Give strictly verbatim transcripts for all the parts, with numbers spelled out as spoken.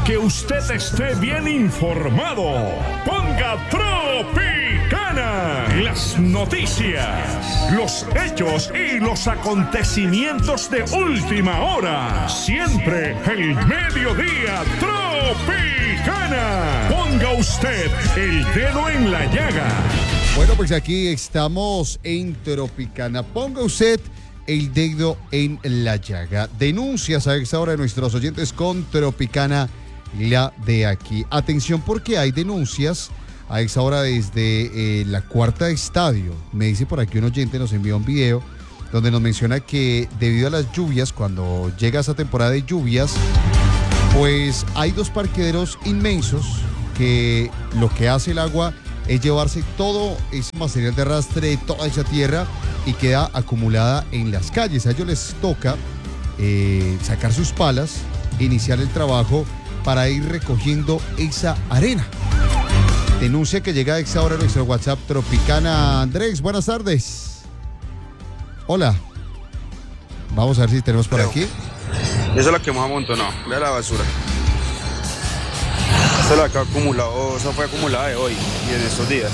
que usted esté bien informado. Ponga Tropicana. Las noticias, los hechos y los acontecimientos de última hora. Siempre el mediodía Tropicana. Ponga usted el dedo en la llaga. Bueno, pues aquí estamos en Tropicana. Ponga usted el dedo en la llaga. Denuncias a esta hora de nuestros oyentes con Tropicana, la de aquí. Atención, porque hay denuncias a esta hora desde eh, la Cuarta Estadio. Me dice por aquí un oyente, nos envió un video donde nos menciona que debido a las lluvias, cuando llega esa temporada de lluvias, pues hay dos parqueaderos inmensos que lo que hace el agua es llevarse todo ese material de arrastre, toda esa tierra, y queda acumulada en las calles. A ellos les toca eh, sacar sus palas, iniciar el trabajo para ir recogiendo esa arena. Denuncia que llega a esta hora a nuestro WhatsApp Tropicana. Andrés, buenas tardes. Hola. Vamos a ver si tenemos por Creo. aquí. Esa es la que más amontonó, vea la basura. Esta es la que ha acumulado, esa fue acumulada de hoy y en estos días.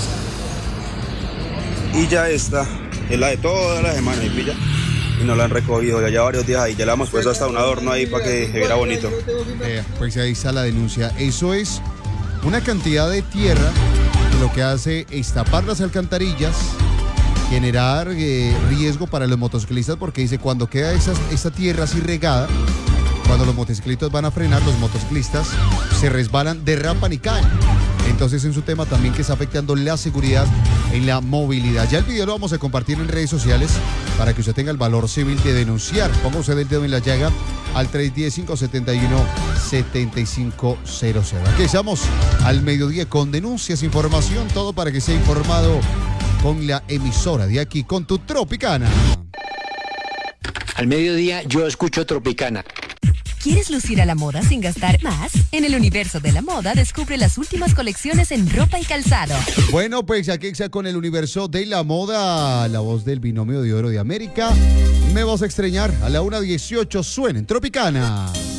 Y ya esta es la de todas las semanas, y pilla. Y no la han recogido, ya lleva varios días ahí. Ya le hemos puesto hasta un adorno ahí para que se viera bonito. Eh, pues ahí está la denuncia. Eso es una cantidad de tierra que lo que hace es tapar las alcantarillas, generar eh, riesgo para los motociclistas, porque dice cuando queda esa, esa tierra así regada, cuando los motociclistas van a frenar, los motociclistas se resbalan, derrapan y caen. Entonces es un tema también que está afectando la seguridad en la movilidad. Ya el video lo vamos a compartir en redes sociales para que usted tenga el valor civil de denunciar. Ponga usted el dedo en la llaga al tres uno cero, cinco siete uno, siete cinco cero cero. Aquí estamos al mediodía con denuncias, información, todo para que sea informado con la emisora de aquí, con tu Tropicana. Al mediodía yo escucho Tropicana. ¿Quieres lucir a la moda sin gastar más? En el universo de la moda descubre las últimas colecciones en ropa y calzado. Bueno, pues aquí está con el universo de la moda, la voz del binomio de oro de América. Me vas a extrañar a la una dieciocho, suena en Tropicana.